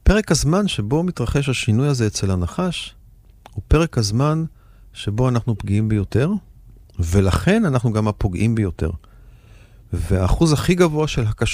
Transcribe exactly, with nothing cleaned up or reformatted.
פרק הזמן שבו מתרחש השינוי הזה אצל הנחש, הוא פרק הזמן שבו אנחנו פגיעים ביותר, ולכן אנחנו גם הפוגעים ביותר. והאחוז הכי גבוה של הקשות,